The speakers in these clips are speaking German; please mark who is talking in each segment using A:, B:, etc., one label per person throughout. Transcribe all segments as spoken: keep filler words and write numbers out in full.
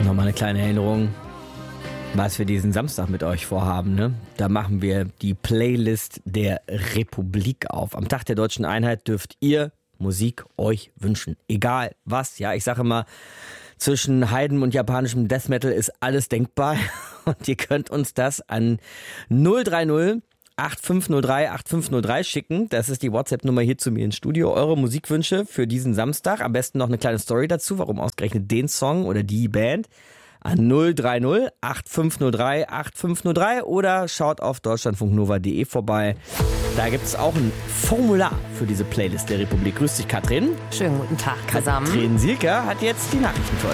A: Nochmal eine kleine Erinnerung, was wir diesen Samstag mit euch vorhaben. Ne? Da machen wir die Playlist der Republik auf. Am Tag der Deutschen Einheit dürft ihr Musik euch wünschen. Egal was. Ja, ich sage immer, zwischen Heiden und japanischem Death Metal ist alles denkbar. Und ihr könnt uns das an null drei null acht fünf null drei acht fünf null drei schicken. Das ist die WhatsApp-Nummer hier zu mir ins Studio. Eure Musikwünsche für diesen Samstag. Am besten noch eine kleine Story dazu, warum ausgerechnet den Song oder die Band. An null drei null acht fünf null drei acht fünf null drei oder schaut auf deutschlandfunknova punkt de vorbei. Da gibt es auch ein Formular für diese Playlist der Republik. Grüß dich, Katrin.
B: Schönen guten Tag zusammen.
A: Katrin Sielker hat jetzt die Nachrichten für euch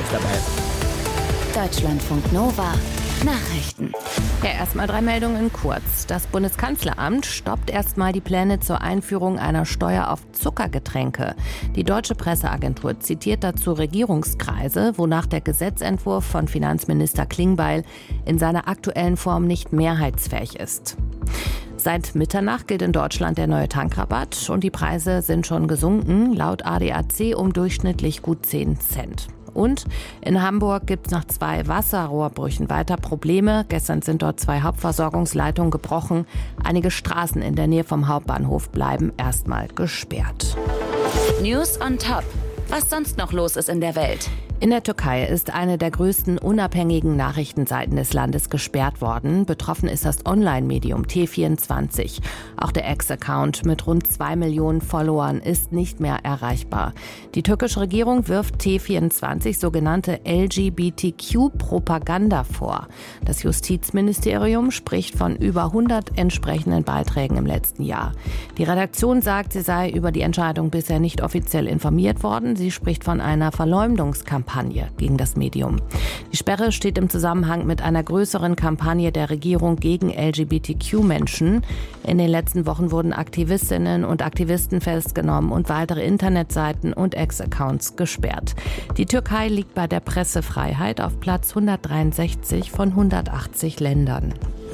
A: dabei.
C: Deutschlandfunk Nova. Nachrichten.
B: Ja, erstmal drei Meldungen kurz. Das Bundeskanzleramt stoppt erstmal die Pläne zur Einführung einer Steuer auf Zuckergetränke. Die deutsche Presseagentur zitiert dazu Regierungskreise, wonach der Gesetzentwurf von Finanzminister Klingbeil in seiner aktuellen Form nicht mehrheitsfähig ist. Seit Mitternacht gilt in Deutschland der neue Tankrabatt und die Preise sind schon gesunken, laut A D A C um durchschnittlich gut zehn Cent. Und in Hamburg gibt es nach zwei Wasserrohrbrüchen weiter Probleme. Gestern sind dort zwei Hauptversorgungsleitungen gebrochen. Einige Straßen in der Nähe vom Hauptbahnhof bleiben erstmal gesperrt.
C: News on Top. Was sonst noch los ist in der Welt?
B: In der Türkei ist eine der größten unabhängigen Nachrichtenseiten des Landes gesperrt worden. Betroffen ist das Online-Medium T vierundzwanzig. Auch der X-Account mit rund zwei Millionen Followern ist nicht mehr erreichbar. Die türkische Regierung wirft T vierundzwanzig sogenannte L G B T Q-Propaganda vor. Das Justizministerium spricht von über hundert entsprechenden Beiträgen im letzten Jahr. Die Redaktion sagt, sie sei über die Entscheidung bisher nicht offiziell informiert worden. Sie spricht von einer Verleumdungskampagne gegen das Medium. Die Sperre steht im Zusammenhang mit einer größeren Kampagne der Regierung gegen L G B T Q-Menschen. In den letzten Wochen wurden Aktivistinnen und Aktivisten festgenommen und weitere Internetseiten und Ex-Accounts gesperrt. Die Türkei liegt bei der Pressefreiheit auf Platz hundertdreiundsechzig von hundertachtzig Ländern.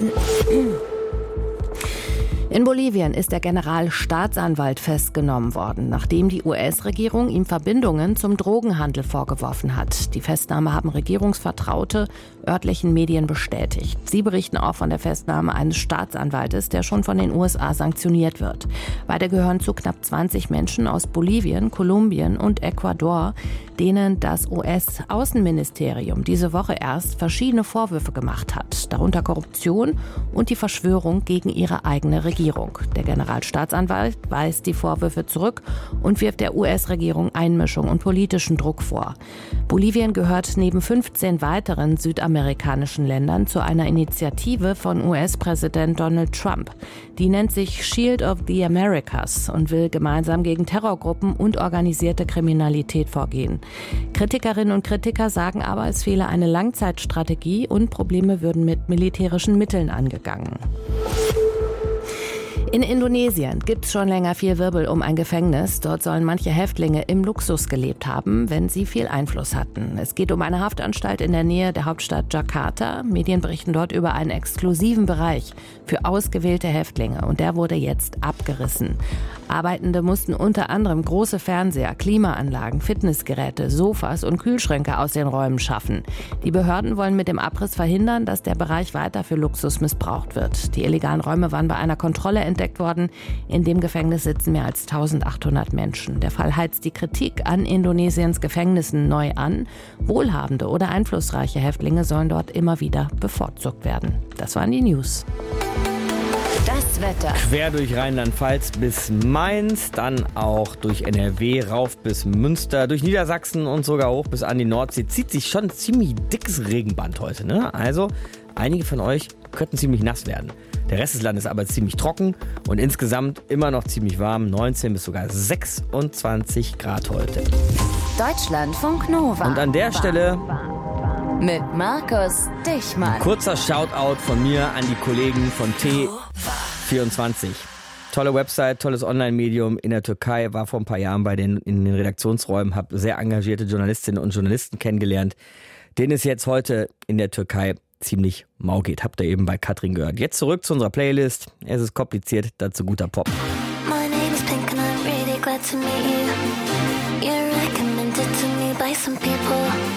B: In Bolivien ist der Generalstaatsanwalt festgenommen worden, nachdem die U S-Regierung ihm Verbindungen zum Drogenhandel vorgeworfen hat. Die Festnahme haben Regierungsvertraute örtlichen Medien bestätigt. Sie berichten auch von der Festnahme eines Staatsanwaltes, der schon von den U S A sanktioniert wird. Beide gehören zu knapp zwanzig Menschen aus Bolivien, Kolumbien und Ecuador, denen das U S-Außenministerium diese Woche erst verschiedene Vorwürfe gemacht hat, darunter Korruption und die Verschwörung gegen ihre eigene Regierung. Der Generalstaatsanwalt weist die Vorwürfe zurück und wirft der U S-Regierung Einmischung und politischen Druck vor. Bolivien gehört neben fünfzehn weiteren südamerikanischen Ländern zu einer Initiative von U S-Präsident Donald Trump. Die nennt sich Shield of the Americas und will gemeinsam gegen Terrorgruppen und organisierte Kriminalität vorgehen. Kritikerinnen und Kritiker sagen aber, es fehle eine Langzeitstrategie und Probleme würden mit militärischen Mitteln angegangen. In Indonesien gibt es schon länger viel Wirbel um ein Gefängnis. Dort sollen manche Häftlinge im Luxus gelebt haben, wenn sie viel Einfluss hatten. Es geht um eine Haftanstalt in der Nähe der Hauptstadt Jakarta. Medien berichten dort über einen exklusiven Bereich für ausgewählte Häftlinge und der wurde jetzt abgerissen. Arbeitende mussten unter anderem große Fernseher, Klimaanlagen, Fitnessgeräte, Sofas und Kühlschränke aus den Räumen schaffen. Die Behörden wollen mit dem Abriss verhindern, dass der Bereich weiter für Luxus missbraucht wird. Die illegalen Räume waren bei einer Kontrolle entdeckt worden. In dem Gefängnis sitzen mehr als eintausendachthundert Menschen. Der Fall heizt die Kritik an Indonesiens Gefängnissen neu an. Wohlhabende oder einflussreiche Häftlinge sollen dort immer wieder bevorzugt werden. Das waren die News.
C: Das Wetter.
A: Quer durch Rheinland-Pfalz bis Mainz, dann auch durch N R W rauf bis Münster, durch Niedersachsen und sogar hoch bis an die Nordsee. Zieht sich schon ein ziemlich dickes Regenband heute, ne? Also einige von euch könnten ziemlich nass werden. Der Rest des Landes ist aber ziemlich trocken und insgesamt immer noch ziemlich warm. neunzehn bis sogar sechsundzwanzig Grad heute.
C: Deutschlandfunk Nova.
A: Und an der Stelle
C: mit Markus Dichmann.
A: Kurzer Shoutout von mir an die Kollegen von T vierundzwanzig. Tolle Website, tolles Online-Medium in der Türkei. War vor ein paar Jahren bei den, in den Redaktionsräumen, habe sehr engagierte Journalistinnen und Journalisten kennengelernt, denen es jetzt heute in der Türkei ziemlich mau geht. Habt ihr eben bei Katrin gehört. Jetzt zurück zu unserer Playlist. Es ist kompliziert, dazu guter Pop.
D: My name is Pink and I'm really glad to meet you.